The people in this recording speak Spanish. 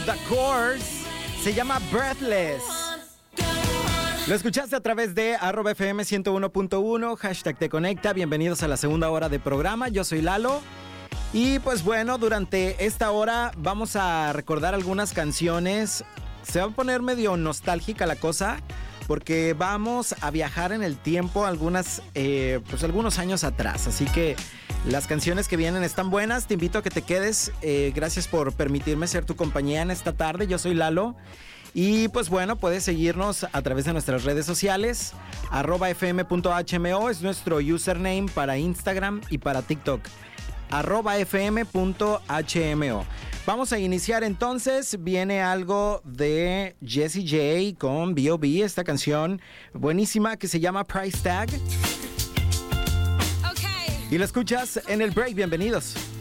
The Course. Se llama Breathless. Lo escuchaste a través de @FM 101.1, hashtag Te Conecta. Bienvenidos a la segunda hora de programa. Yo soy Lalo. Y pues bueno, durante esta hora vamos a recordar algunas canciones. Se va a poner medio nostálgica la cosa, porque vamos a viajar en el tiempo algunos años atrás. Así que las canciones que vienen están buenas. Te invito a que te quedes. Gracias por permitirme ser tu compañía en esta tarde. Yo soy Lalo. Y pues bueno, puedes seguirnos a través de nuestras redes sociales. @fm.hmo es nuestro username para Instagram y para TikTok. @fm.hmo. Vamos a iniciar entonces. Viene algo de Jessie J con B.O.B. Esta canción buenísima que se llama Price Tag. Okay. Y lo escuchas en el break. Bienvenidos.